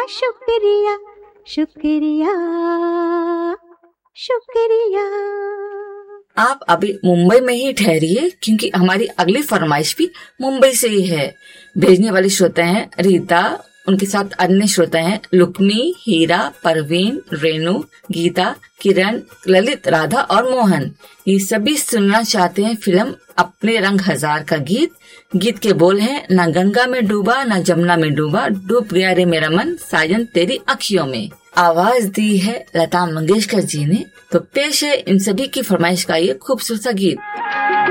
शुक्रिया शुक्रिया शुक्रिया। आप अभी मुंबई में ही ठहरिए, क्योंकि हमारी अगली फरमाइश भी मुंबई से ही है। भेजने वाली श्रोता हैं रीता, उनके साथ अन्य श्रोता हैं लुक्मी, हीरा, परवीन, रेनू, गीता, किरण, ललित, राधा और मोहन। ये सभी सुनना चाहते हैं फिल्म अपने रंग हजार का गीत। गीत के बोल हैं, न गंगा में डूबा न जमुना में डूबा, डूब गया रे मेरा मन साजन तेरी अखियों में। आवाज दी है लता मंगेशकर जी ने। तो पेश है इन सभी की फरमाइश का ये खूबसूरत सा गीत।